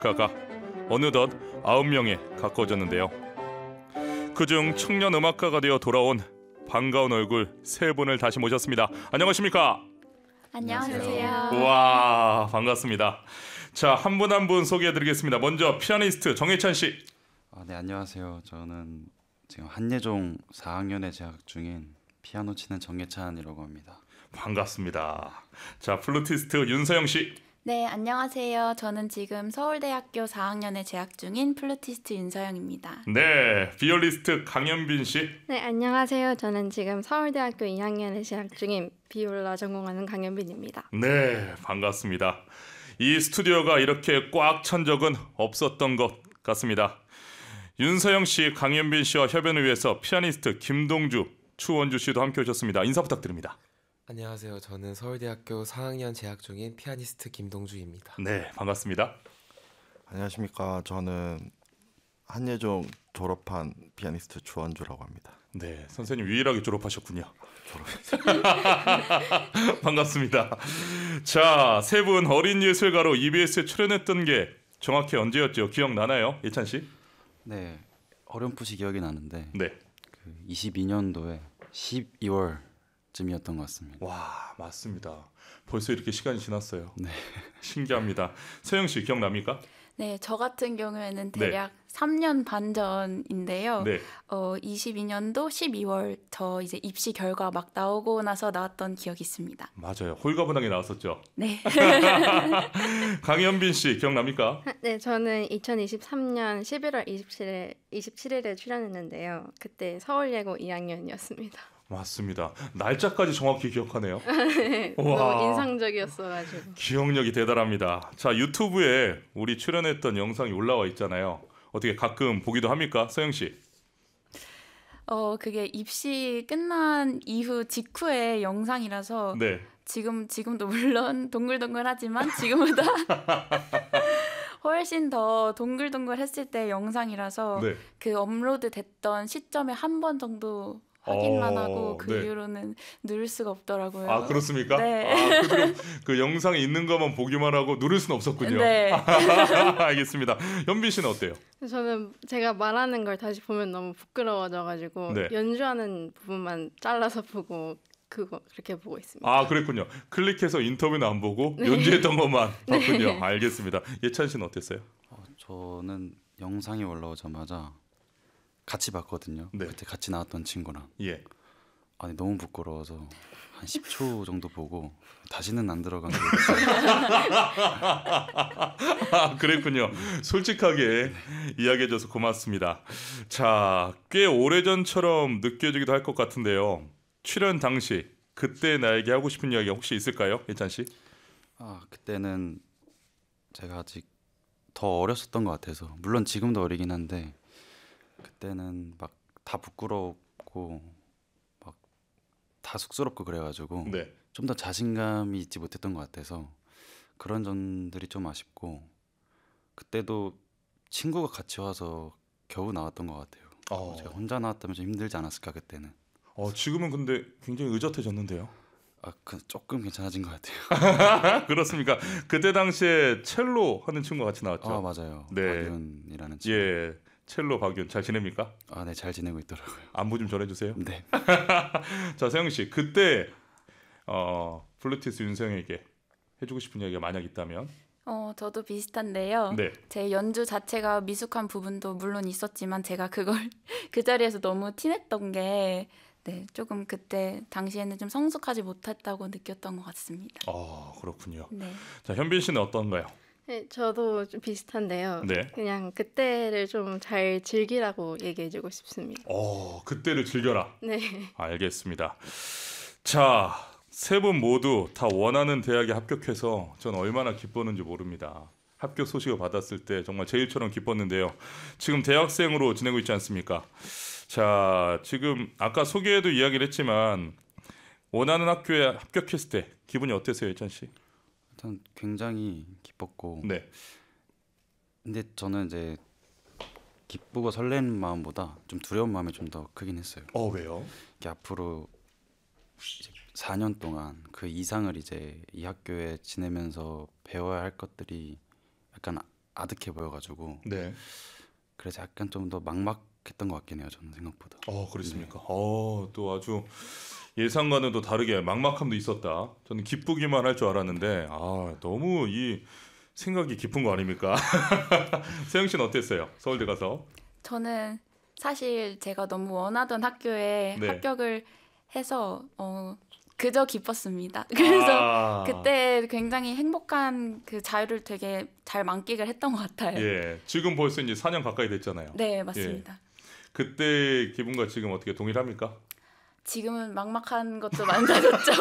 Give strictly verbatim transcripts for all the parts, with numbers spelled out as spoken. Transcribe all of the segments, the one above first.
가가 어느덧 아홉 명에 가까워졌는데요. 그중 청년 음악가가 되어 돌아온 반가운 얼굴 세 분을 다시 모셨습니다. 안녕하십니까? 안녕하세요. 와, 반갑습니다. 자, 한 분 한 분 소개해드리겠습니다. 먼저 피아니스트 정예찬 씨. 아, 네, 안녕하세요. 저는 지금 한예종 사 학년에 재학 중인 피아노 치는 정예찬이라고 합니다. 반갑습니다. 자, 플루티스트 윤서영 씨. 네, 안녕하세요. 저는 지금 서울대학교 사 학년에 재학 중인 플루티스트 윤서영입니다. 네, 비올리스트 강현빈 씨. 네, 안녕하세요. 저는 지금 서울대학교 이 학년에 재학 중인 비올라 전공하는 강현빈입니다. 네, 반갑습니다. 이 스튜디오가 이렇게 꽉 찬 적은 없었던 것 같습니다. 윤서영 씨, 강현빈 씨와 협연을 위해서 피아니스트 김동주, 추원주 씨도 함께 오셨습니다. 인사 부탁드립니다. 안녕하세요. 저는 서울대학교 사 학년 재학 중인 피아니스트 김동주입니다. 네, 반갑습니다. 안녕하십니까. 저는 한예종 졸업한 피아니스트 추원주라고 합니다. 네, 선생님 유일하게 졸업하셨군요. 반갑습니다. 자, 세 분 어린 예술가로 이비에스에 출연했던 게 정확히 언제였죠? 기억나나요? 예찬 씨? 네, 어렴풋이 기억이 나는데 네. 그 이십이 년도에 십이월쯤이었던 것 같습니다. 와, 맞습니다. 벌써 이렇게 시간이 지났어요. 네. 신기합니다. 서영 씨 기억납니까? 네, 저 같은 경우에는 네. 대략 삼 년 반 전인데요. 네. 어, 이십이 년도 십이월 저 이제 입시 결과 막 나오고 나서 나왔던 기억이 있습니다. 맞아요. 홀가분하게 나왔었죠. 네. 강현빈 씨 기억납니까? 네, 저는 이천이십삼 년 십일월 이십칠일, 이십칠일에 출연했는데요. 그때 서울예고 이 학년이었습니다. 맞습니다. 날짜까지 정확히 기억하네요. 네, 우와. 너무 인상적이었어가지고. 기억력이 대단합니다. 자, 유튜브에 우리 출연했던 영상이 올라와 있잖아요. 어떻게 가끔 보기도 합니까? 서영 씨? 어, 그게 입시 끝난 이후 직후의 영상이라서 네. 지금 지금도 물론 동글동글하지만 지금보다 훨씬 더 동글동글했을 때 영상이라서 네. 그 업로드 됐던 시점에 한 번 정도 확인만 어, 하고 그 네. 이후로는 누를 수가 없더라고요. 아, 그렇습니까? 네. 아, 그대로 그 영상에 있는 것만 보기만 하고 누를 수는 없었군요. 네. 알겠습니다. 현빈 씨는 어때요? 저는 제가 말하는 걸 다시 보면 너무 부끄러워져가지고 네. 연주하는 부분만 잘라서 보고 그거 그렇게 보고 있습니다. 아, 그랬군요. 클릭해서 인터뷰는 안 보고 연주했던 것만 봤군요. 알겠습니다. 예찬 씨는 어땠어요? 어, 저는 영상이 올라오자마자 같이 봤거든요. 네. 그때 같이 나왔던 친구랑. 예. 아니 너무 부끄러워서 한 십 초 정도 보고 다시는 안 들어간 게 아, 그랬군요. 솔직하게 이야기해줘서 고맙습니다. 자, 꽤 오래전처럼 느껴지기도 할 것 같은데요. 출연 당시 그때 나에게 하고 싶은 이야기 혹시 있을까요, 예찬 씨? 아, 그때는 제가 아직 더 어렸었던 것 같아서 물론 지금도 어리긴 한데 그때는 막 다 부끄럽고 막 다 쑥스럽고 그래가지고 네. 좀 더 자신감이 있지 못했던 것 같아서 그런 점들이 좀 아쉽고 그때도 친구가 같이 와서 겨우 나왔던 것 같아요. 어. 제가 혼자 나왔다면 좀 힘들지 않았을까 그때는. 어, 지금은 근데 굉장히 의젓해졌는데요. 아, 그 조금 괜찮아진 것 같아요. 그렇습니까? 그때 당시에 첼로 하는 친구가 같이 나왔죠. 아, 맞아요. 네. 박윤이라는 친구. 예, 첼로 박윤 잘 지냅니까? 아, 네, 잘 지내고 있더라고요. 안부 좀 전해주세요. 네. 자, 서영 씨, 그때 어, 플루티스 윤서영에게 해주고 싶은 이야기가 만약 있다면? 어, 저도 비슷한데요. 네. 제 연주 자체가 미숙한 부분도 물론 있었지만 제가 그걸 그 자리에서 너무 티냈던 게 네, 조금 그때 당시에는 좀 성숙하지 못했다고 느꼈던 것 같습니다. 어, 그렇군요. 네. 자, 현빈 씨는 어떤가요? 네, 저도 좀 비슷한데요. 네. 그냥 그때를 좀 잘 즐기라고 얘기해주고 싶습니다. 어, 그때를 즐겨라. 네. 알겠습니다. 자, 세 분 모두 다 원하는 대학에 합격해서 전 얼마나 기뻤는지 모릅니다. 합격 소식을 받았을 때 정말 제일처럼 기뻤는데요. 지금 대학생으로 지내고 있지 않습니까? 자, 지금 아까 소개에도 이야기를 했지만 원하는 학교에 합격했을 때 기분이 어땠어요, 예찬 씨? 일단 굉장히 기뻤고 네. 근데 저는 이제 기쁘고 설레는 마음보다 좀 두려운 마음이 좀 더 크긴 했어요. 어, 왜요? 이게 앞으로 이제 사 년 동안 그 이상을 이제 이 학교에 지내면서 배워야 할 것들이 약간 아득해 보여가지고 네. 그래서 약간 좀 더 막막했던 것 같긴 해요. 저는 생각보다. 어, 그렇습니까? 어, 또 아주 예상과는 또 다르게 막막함도 있었다. 저는 기쁘기만 할 줄 알았는데 아, 너무 이 생각이 깊은 거 아닙니까? 세영 씨는 어땠어요? 서울대 가서? 저는 사실 제가 너무 원하던 학교에 네. 합격을 해서 어, 그저 기뻤습니다. 그래서 아, 그때 굉장히 행복한 그 자유를 되게 잘 만끽을 했던 것 같아요. 예, 지금 벌써 이제 사 년 가까이 됐잖아요. 네, 맞습니다. 그때 기분과 지금 어떻게 동일합니까? 지금은 막막한 것도 많아졌죠.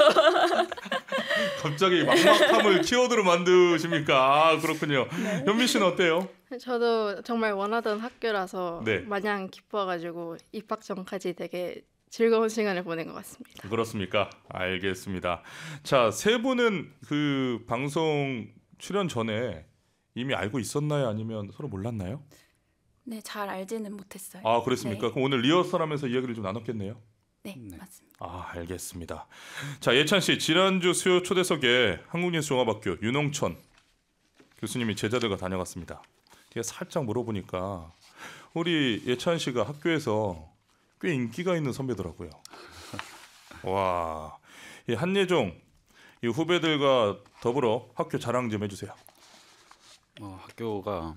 갑자기 막막함을 키워드로 만드십니까? 아, 그렇군요. 현미 씨는 어때요? 저도 정말 원하던 학교라서 네. 마냥 기뻐가지고 입학 전까지 되게 즐거운 시간을 보낸 것 같습니다. 그렇습니까? 알겠습니다. 자, 세 분은 그 방송 출연 전에 이미 알고 있었나요? 아니면 서로 몰랐나요? 네, 잘 알지는 못했어요. 아, 그랬습니까? 네. 그럼 오늘 리허설하면서 이야기를 좀 나눴겠네요. 네, 네. 맞습니다. 아, 알겠습니다. 자, 예찬 씨 지난주 수요 초대석에 한국예술종합학교 윤홍천 교수님이 제자들과 다녀갔습니다. 제가 살짝 물어보니까 우리 예찬 씨가 학교에서 꽤 인기가 있는 선배더라고요. 와, 이 한예종 이 후배들과 더불어 학교 자랑 좀 해주세요. 어, 학교가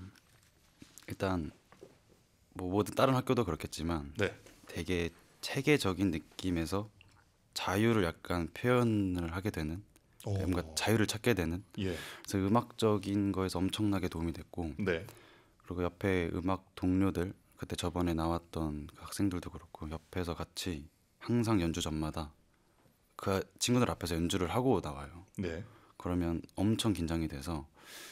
일단 뭐 모든 다른 학교도 그렇겠지만 네. 되게 체계적인 느낌에서 자유를 약간 표현을 하게 되는 뭔가 자유를 찾게 되는 예, 그래서 음악적인 거에서 엄청나게 도움이 됐고 네, 그리고 옆에 음악 동료들 그때 저번에 나왔던 그 학생들도 그렇고 옆에서 같이 항상 연주 전마다 그 친구들 앞에서 연주를 하고 나와요. 네. 그러면 엄청 긴장이 돼서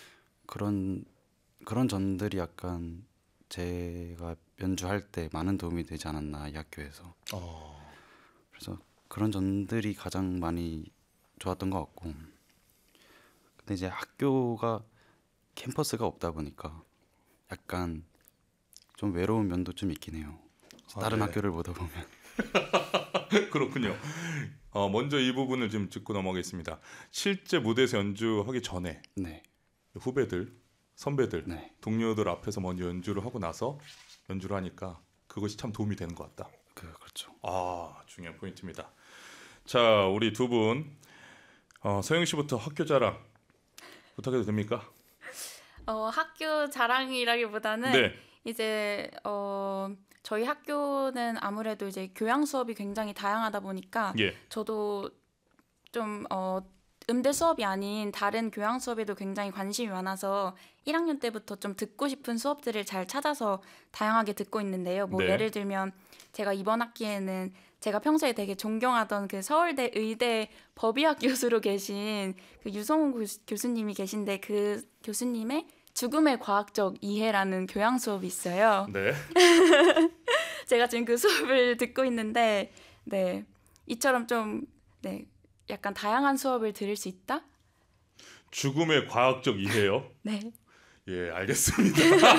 그런 그런 점들이 약간 제가 연주할 때 많은 도움이 되지 않았나 이 학교에서. 어, 그래서 그런 점들이 가장 많이 좋았던 것 같고 근데 이제 학교가 캠퍼스가 없다 보니까 약간 좀 외로운 면도 좀 있긴 해요. 아, 다른 네. 학교를 보다 보면 그렇군요. 어, 먼저 이 부분을 좀 짚고 넘어가겠습니다. 실제 무대에서 연주하기 전에 네, 후배들, 선배들, 네, 동료들 앞에서 먼저 연주를 하고 나서 연주를 하니까 그것이 참 도움이 되는 것 같다. 그 그렇죠. 아, 중요한 포인트입니다. 자, 우리 두 분, 어, 서영 씨부터 학교 자랑 부탁해도 됩니까? 어, 학교 자랑이라기보다는 네, 이제 어, 저희 학교는 아무래도 이제 교양 수업이 굉장히 다양하다 보니까 예, 저도 좀 어, 음대 수업이 아닌 다른 교양 수업에도 굉장히 관심이 많아서 일 학년 때부터 좀 듣고 싶은 수업들을 잘 찾아서 다양하게 듣고 있는데요. 뭐 네. 예를 들면 제가 이번 학기에는 제가 평소에 되게 존경하던 그 서울대 의대 법의학 교수로 계신 그 유성훈 교수, 교수님이 계신데 그 교수님의 죽음의 과학적 이해라는 교양 수업이 있어요. 네. 제가 지금 그 수업을 듣고 있는데 네 이처럼 좀 네 약간 다양한 수업을 들을 수 있다? 죽음의 과학적 이해요. 네. 예, 알겠습니다.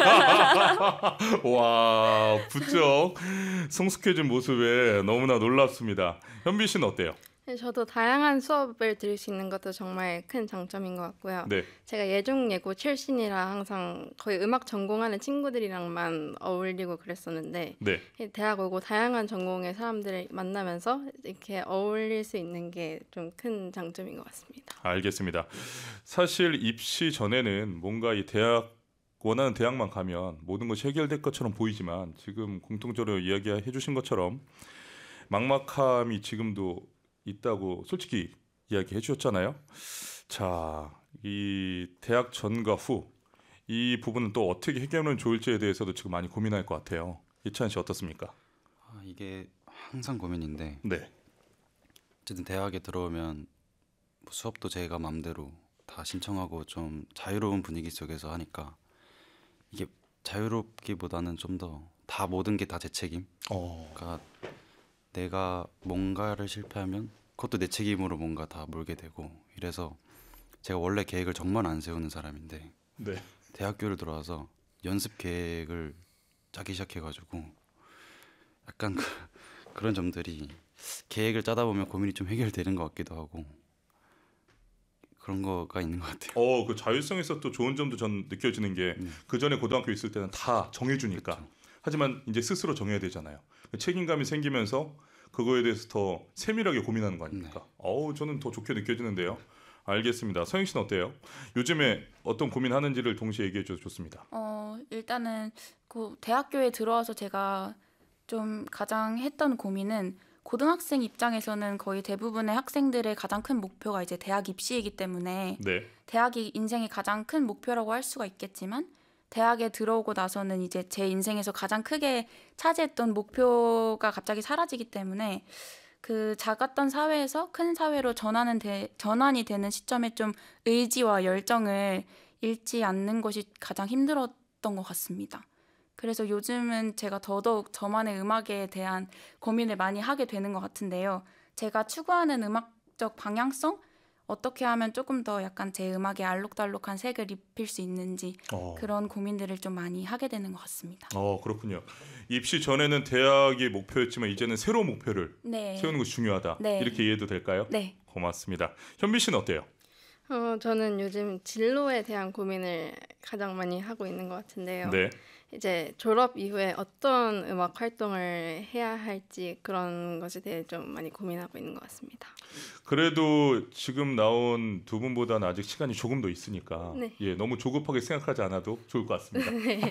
와, 부쩍 성숙해진 모습에 너무나 놀랍습니다. 현빈 씨는 어때요? 저도 다양한 수업을 들을 수 있는 것도 정말 큰 장점인 것 같고요. 네, 제가 예종 예고 출신이라 항상 거의 음악 전공하는 친구들이랑만 어울리고 그랬었는데 네, 대학 오고 다양한 전공의 사람들을 만나면서 이렇게 어울릴 수 있는 게 좀 큰 장점인 것 같습니다. 알겠습니다. 사실 입시 전에는 뭔가 이 대학 원하는 대학만 가면 모든 것이 해결될 것처럼 보이지만 지금 공통적으로 이야기해 주신 것처럼 막막함이 지금도 있다고 솔직히 이야기해 주셨잖아요. 자, 이 대학 전과 후 이 부분은 또 어떻게 해결하면 좋을지에 대해서도 지금 많이 고민할 것 같아요. 이찬 씨 어떻습니까? 아, 이게 항상 고민인데 네, 어쨌든 대학에 들어오면 뭐 수업도 제가 마음대로 다 신청하고 좀 자유로운 분위기 속에서 하니까 이게 자유롭기보다는 좀 더 다 모든 게 다 제 책임. 어, 그러니까 내가 뭔가를 실패하면 그것도 내 책임으로 뭔가 다 몰게 되고 이래서 제가 원래 계획을 정말 안 세우는 사람인데 네, 대학교를 들어와서 연습 계획을 짜기 시작해가지고 약간 그, 그런 점들이 계획을 짜다 보면 고민이 좀 해결되는 것 같기도 하고 그런 거가 있는 것 같아요. 어, 그 자율성에서 또 좋은 점도 전 느껴지는 게 그 전에 고등학교 있을 때는 다 정해주니까. 그쵸. 하지만 이제 스스로 정해야 되잖아요. 그 책임감이 생기면서 그거에 대해서 더 세밀하게 고민하는 거 아닙니까? 네. 어우, 저는 더 좋게 느껴지는데요. 알겠습니다. 서영 씨는 어때요? 요즘에 어떤 고민하는지를 동시에 얘기해 줘도 좋습니다. 어, 일단은 그 대학교에 들어와서 제가 좀 가장 했던 고민은 고등학생 입장에서는 거의 대부분의 학생들의 가장 큰 목표가 이제 대학 입시이기 때문에 네. 대학이 인생의 가장 큰 목표라고 할 수가 있겠지만 대학에 들어오고 나서는 이제 제 인생에서 가장 크게 차지했던 목표가 갑자기 사라지기 때문에 그 작았던 사회에서 큰 사회로 전환은 되, 전환이 되는 시점에 좀 의지와 열정을 잃지 않는 것이 가장 힘들었던 것 같습니다. 그래서 요즘은 제가 더더욱 저만의 음악에 대한 고민을 많이 하게 되는 것 같은데요. 제가 추구하는 음악적 방향성? 어떻게 하면 조금 더 약간 제 음악에 알록달록한 색을 입힐 수 있는지 어. 그런 고민들을 좀 많이 하게 되는 것 같습니다. 어, 그렇군요. 입시 전에는 대학이 목표였지만 이제는 새로운 목표를 네. 세우는 것이 중요하다. 네. 이렇게 이해해도 될까요? 네. 고맙습니다. 현빈 씨는 어때요? 어, 저는 요즘 진로에 대한 고민을 가장 많이 하고 있는 것 같은데요. 네. 이제 졸업 이후에 어떤 음악 활동을 해야 할지 그런 것에 대해 좀 많이 고민하고 있는 것 같습니다. 그래도 지금 나온 두 분보다는 아직 시간이 조금 더 있으니까 네. 예, 너무 조급하게 생각하지 않아도 좋을 것 같습니다.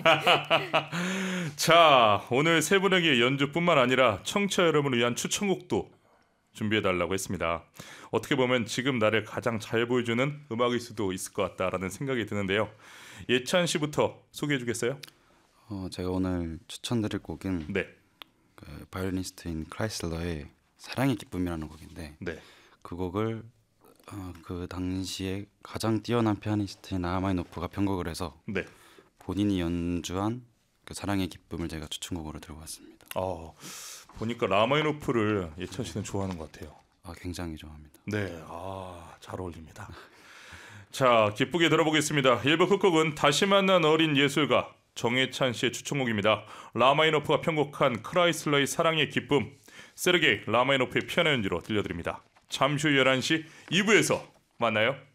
자, 오늘 세 분에게 연주뿐만 아니라 청취자 여러분을 위한 추천곡도 준비해달라고 했습니다. 어떻게 보면 지금 나를 가장 잘 보여주는 음악일 수도 있을 것 같다라는 생각이 드는데요. 예찬 씨부터 소개해 주겠어요? 어, 제가 오늘 추천드릴 곡은 네, 그 바이올리니스트인 크라이슬러의 사랑의 기쁨이라는 곡인데 네. 그 곡을 어, 그 당시에 가장 뛰어난 피아니스트인 라마니노프가 편곡을 해서 네. 본인이 연주한 그 사랑의 기쁨을 제가 추천곡으로 들고 왔습니다. 어, 보니까 라마니노프를 예찬 씨는 좋아하는 것 같아요. 아, 굉장히 좋아합니다. 네, 아, 잘 어울립니다. 자, 기쁘게 들어보겠습니다. 일 부 끝곡은 다시 만난 어린 예술가 정예찬 씨의 추천곡입니다. 라마니노프가 편곡한 크라이슬러의 사랑의 기쁨, 세르게이 라마니노프의 피아노 연주로 들려드립니다. 잠시 후 열한 시 이 부에서 만나요.